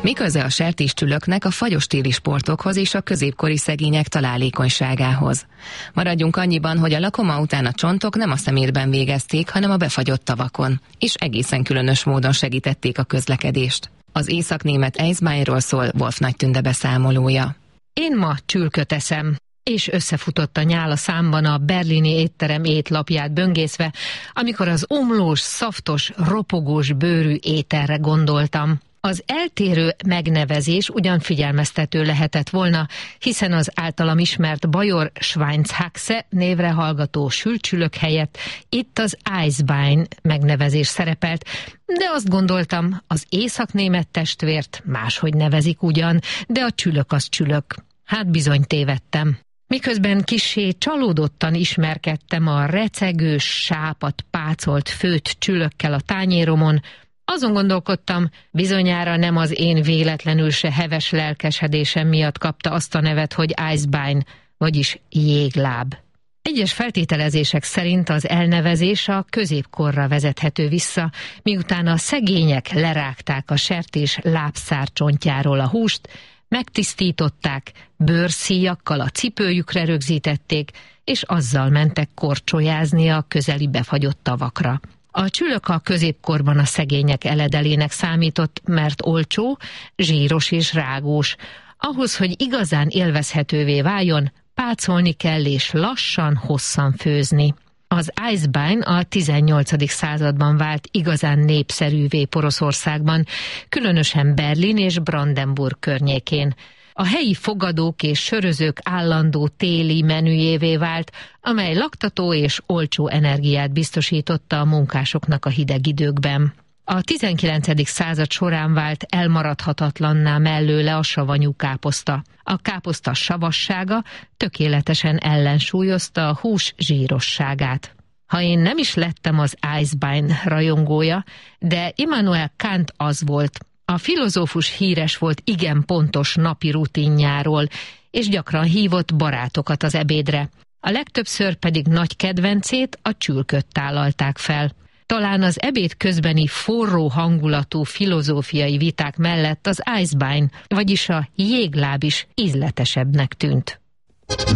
Mi köze a sertéscsülöknek a fagyos téli sportokhoz és a középkori szegények találékonyságához? Maradjunk annyiban, hogy a lakoma után a csontok nem a szemétben végezték, hanem a befagyott tavakon, és egészen különös módon segítették a közlekedést. Az északnémet Eisbeinról szól Wolf Nagy Tünde beszámolója. Én ma csülköt eszem, és összefutott a nyál a számban a berlini étterem étlapját böngészve, amikor az omlós, szaftos, ropogós bőrű ételre gondoltam. Az eltérő megnevezés ugyan figyelmeztető lehetett volna, hiszen az általam ismert Bajor Schweinshaxe névre hallgató sülcsülök helyett itt az Eisbein megnevezés szerepelt, de azt gondoltam, az északnémet testvért máshogy nevezik ugyan, de a csülök az csülök. Hát bizony tévedtem. Miközben kissé csalódottan ismerkedtem a recegős, sápat pácolt főtt csülökkel a tányéromon, azon gondolkodtam, bizonyára nem az én véletlenül se heves lelkesedésem miatt kapta azt a nevet, hogy Eisbein, vagyis jégláb. Egyes feltételezések szerint az elnevezés a középkorra vezethető vissza, miután a szegények lerágták a sertés lábszárcsontjáról a húst, megtisztították, bőrszíjakkal a cipőjükre rögzítették, és azzal mentek korcsolyázni a közeli befagyott tavakra. A csülök a középkorban a szegények eledelének számított, mert olcsó, zsíros és rágós. Ahhoz, hogy igazán élvezhetővé váljon, pácolni kell és lassan, hosszan főzni. Az Eisbein a 18. században vált igazán népszerűvé Poroszországban, különösen Berlin és Brandenburg környékén. A helyi fogadók és sörözők állandó téli menüjévé vált, amely laktató és olcsó energiát biztosította a munkásoknak a hideg időkben. A 19. század során vált elmaradhatatlanná mellőle a savanyú káposzta. A káposzta savassága tökéletesen ellensúlyozta a hús zsírosságát. Ha én nem is lettem az Eisbein rajongója, de Immanuel Kant az volt. A filozófus híres volt igen pontos napi rutinjáról, és gyakran hívott barátokat az ebédre. A legtöbbször pedig nagy kedvencét, a csülköt tálalták fel. Talán az ebéd közbeni forró hangulatú filozófiai viták mellett az Eisbein, vagyis a jégláb is ízletesebbnek tűnt.